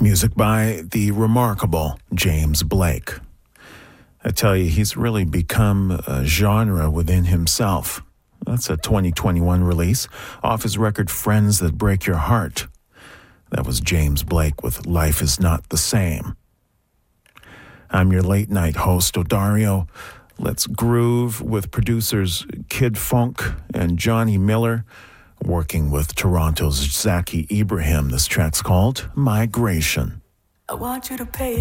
Music by the remarkable James Blake. I tell you, he's really become a genre within himself. That's a 2021 release off his record Friends That Break Your Heart. That was James Blake with Life Is Not the Same. I'm your late night host, Odario. Let's groove with producers Kid Funk and Johnny Miller, working with Toronto's Zaki Ibrahim. This track's called Migration. I want you to pay